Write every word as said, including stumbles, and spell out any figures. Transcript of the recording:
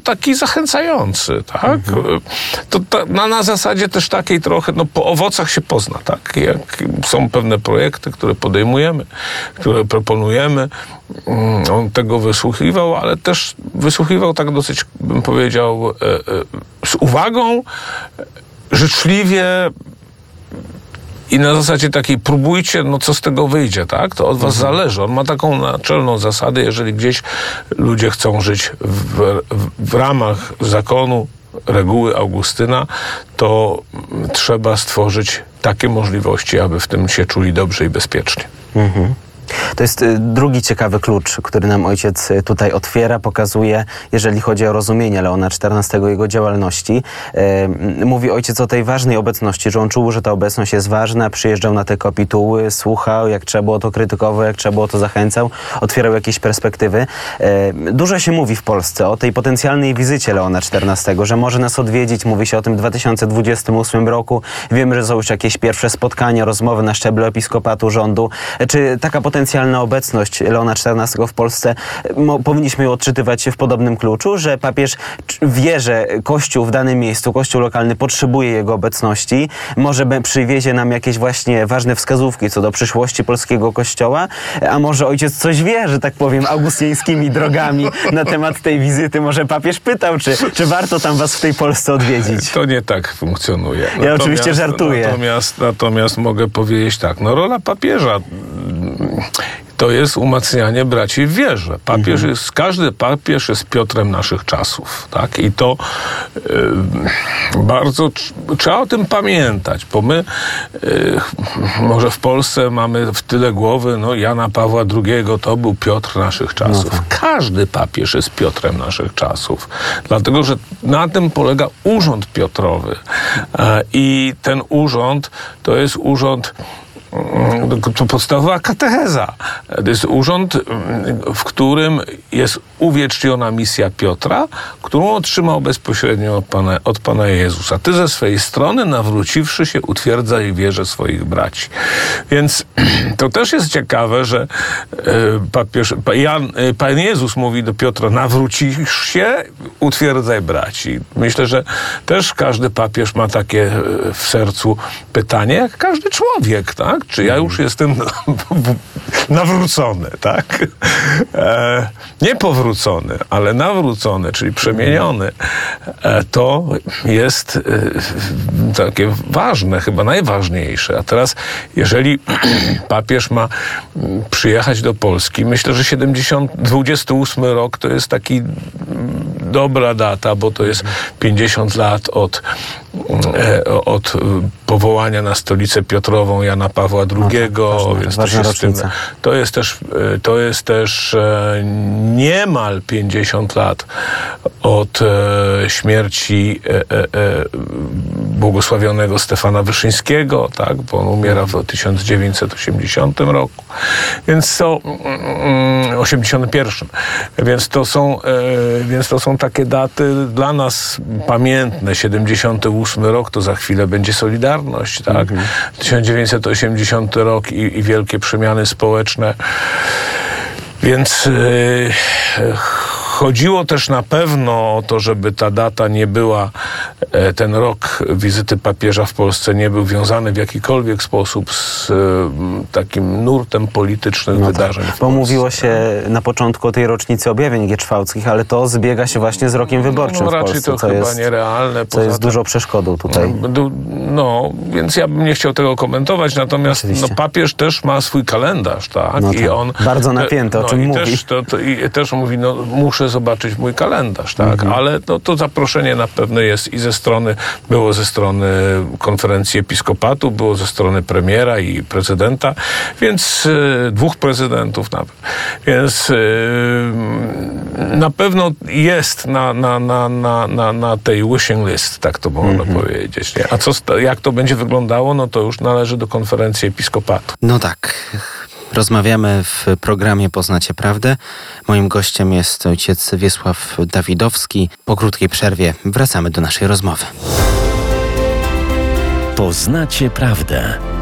taki zachęcający, tak? Mhm. To ta, na, na zasadzie też takiej trochę, no po owocach się pozna, tak? Jak są pewne projekty, które podejmujemy, które proponujemy. On tego wysłuchiwał, ale też wysłuchiwał tak dosyć, bym powiedział, z uwagą, życzliwie i na zasadzie takiej próbujcie, no co z tego wyjdzie, tak? To od was mhm. zależy. On ma taką naczelną zasadę, jeżeli gdzieś ludzie chcą żyć w, w, w ramach zakonu, reguły Augustyna, to trzeba stworzyć takie możliwości, aby w tym się czuli dobrze i bezpiecznie. Mhm. To jest drugi ciekawy klucz, który nam ojciec tutaj otwiera, pokazuje, jeżeli chodzi o rozumienie Leona czternastego, jego działalności. Mówi ojciec o tej ważnej obecności, że on czuł, że ta obecność jest ważna, przyjeżdżał na te kapituły, słuchał, jak trzeba było to krytykował, jak trzeba było to zachęcał, otwierał jakieś perspektywy. Dużo się mówi w Polsce o tej potencjalnej wizycie Leona czternastego, że może nas odwiedzić, mówi się o tym w dwa tysiące dwudziestym ósmym roku. Wiemy, że są już jakieś pierwsze spotkania, rozmowy na szczeblu episkopatu, rządu. Czy taka potencjalna obecność Leona czternastego w Polsce, mo, powinniśmy ją odczytywać w podobnym kluczu, że papież wie, że Kościół w danym miejscu, Kościół lokalny potrzebuje jego obecności, może przywiezie nam jakieś właśnie ważne wskazówki co do przyszłości polskiego Kościoła, a może ojciec coś wie, że tak powiem, augustiańskimi drogami na temat tej wizyty. Może papież pytał, czy, czy warto tam was w tej Polsce odwiedzić. To nie tak funkcjonuje. Ja Natomiast, oczywiście żartuję. Natomiast, natomiast mogę powiedzieć tak, no rola papieża to jest umacnianie braci w wierze. Papież mhm. jest, każdy papież jest Piotrem naszych czasów, tak? I to y, bardzo trzeba o tym pamiętać, bo my y, może w Polsce mamy w tyle głowy, no Jana Pawła drugiego to był Piotr naszych czasów. No tak. Każdy papież jest Piotrem naszych czasów, dlatego że na tym polega urząd Piotrowy. E, I ten urząd to jest urząd, to podstawowa katecheza. To jest urząd, w którym jest uwieczniona misja Piotra, którą otrzymał bezpośrednio od Pana, od Pana Jezusa. Ty ze swojej strony, nawróciwszy się, utwierdzaj wierze swoich braci. Więc to też jest ciekawe, że papież, Jan, Pan Jezus mówi do Piotra, nawrócisz się, utwierdzaj braci. Myślę, że też każdy papież ma takie w sercu pytanie, jak każdy człowiek, tak? Czy ja już jestem nawrócony, tak? E, nie powrócony, ale nawrócony, czyli przemieniony. E, to jest e, takie ważne, chyba najważniejsze. A teraz, jeżeli papież ma przyjechać do Polski, myślę, że siedemdziesiąty, dwudziesty ósmy rok to jest taki dobra data, bo to jest pięćdziesiąt lat od, e, od powołania na stolicę Piotrową Jana Pawła drugiego, no tak, więc to, się z tym, to jest też, to jest też e, niemal pięćdziesiąt lat od e, śmierci e, e, błogosławionego Stefana Wyszyńskiego, tak, bo on umiera w tysiąc dziewięćset osiemdziesiątym roku, więc to mm, osiemdziesiątym pierwszym, więc to są, e, więc to są takie daty dla nas pamiętne. siedemdziesiąty ósmy rok to za chwilę będzie Solidarność, tak, mhm. tysiąc dziewięćset osiemdziesiąty rok i, i wielkie przemiany społeczne, więc yy, chodziło też na pewno o to, żeby ta data nie była, ten rok wizyty papieża w Polsce nie był wiązany w jakikolwiek sposób z takim nurtem politycznych no wydarzeń tak. w Bo mówiło się na początku o tej rocznicy objawień gieczwałckich, ale to zbiega się właśnie z rokiem wyborczym no, w raczej Polsce, to co chyba jest, nierealne. co jest dużo przeszkodą tutaj. No, no, więc ja bym nie chciał tego komentować, natomiast no, papież też ma swój kalendarz, tak? No tak. I on bardzo napięty, o no, czym i mówi. Też, to, to, I też mówi, no muszę zobaczyć mój kalendarz, tak? Mhm. Ale no, to zaproszenie na pewno jest i ze strony, było ze strony konferencji episkopatu, było ze strony premiera i prezydenta, więc y, dwóch prezydentów nawet. Więc y, na pewno jest na, na, na, na, na, na tej wishing list, tak to można mhm. powiedzieć. Nie? A co, jak to będzie wyglądało, no to już należy do konferencji episkopatu. No tak. Rozmawiamy w programie Poznacie Prawdę. Moim gościem jest ojciec Wiesław Dawidowski. Po krótkiej przerwie wracamy do naszej rozmowy. Poznacie Prawdę.